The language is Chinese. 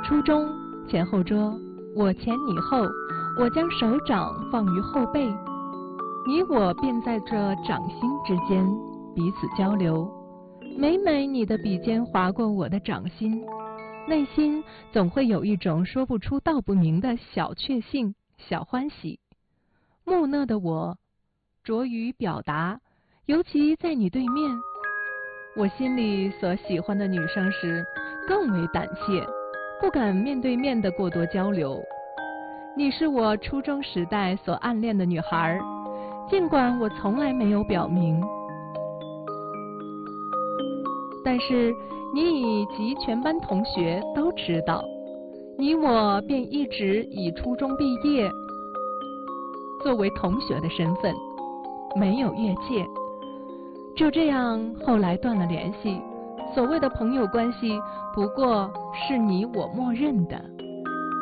初中前后桌，我前你后，我将手掌放于后背，你我便在这掌心之间彼此交流。每每你的笔尖划过我的掌心，内心总会有一种说不出道不明的小确幸、小欢喜。木讷的我拙于表达，尤其在你对面，我心里所喜欢的女生时更为胆怯，不敢面对面的过多交流。你是我初中时代所暗恋的女孩，尽管我从来没有表明，但是你以及全班同学都知道，你我便一直以初中毕业作为同学的身份，没有越界。就这样，后来断了联系。所谓的朋友关系，不过是你我默认的。